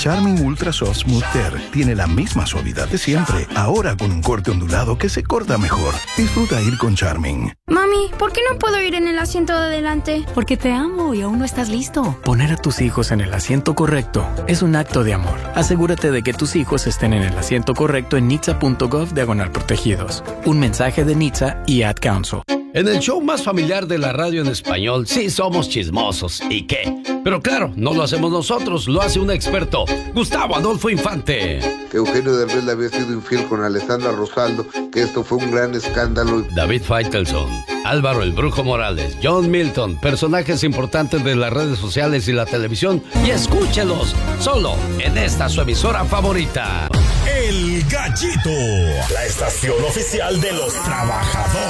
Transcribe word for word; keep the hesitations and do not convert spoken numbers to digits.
Charmin Ultra Soft Smooth Tear tiene la misma suavidad de siempre, ahora con un corte ondulado que se corta mejor. Disfruta ir con Charmin. Mami, ¿por qué no puedo ir en el asiento de adelante? Porque te amo y aún no estás listo. Poner a tus hijos en el asiento correcto es un acto de amor. Asegúrate de que tus hijos estén en el asiento correcto en nitsa punto gov diagonal protegidos. Un mensaje de Nitsa y Ad Council. En el show más familiar de la radio en español, sí somos chismosos. ¿Y qué? Pero claro, no lo hacemos nosotros, lo hace un experto, Gustavo Adolfo Infante. Que Eugenio Derbez le había sido infiel con Alessandra Rosaldo, que esto fue un gran escándalo. David Faitelson, Álvaro el Brujo Morales, John Milton, personajes importantes de las redes sociales y la televisión. Y escúchelos, solo en esta su emisora favorita. El Gallito, la estación oficial de los trabajadores.